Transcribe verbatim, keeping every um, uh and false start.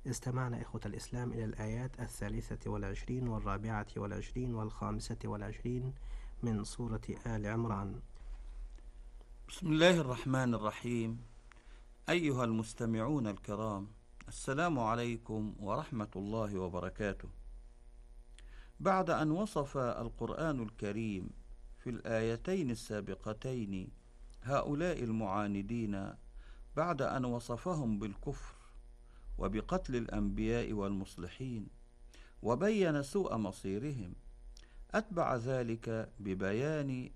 استمعنا إخوة الإسلام إلى الآيات الثالثة والعشرين والرابعة والعشرين والخامسة والعشرين من سورة آل عمران. بسم الله الرحمن الرحيم. أيها المستمعون الكرام، السلام عليكم ورحمة الله وبركاته. بعد أن وصف القرآن الكريم في الآيتين السابقتين هؤلاء المعاندين، بعد أن وصفهم بالكفر وبقتل الأنبياء والمصلحين وبين سوء مصيرهم، أتبع ذلك ببيان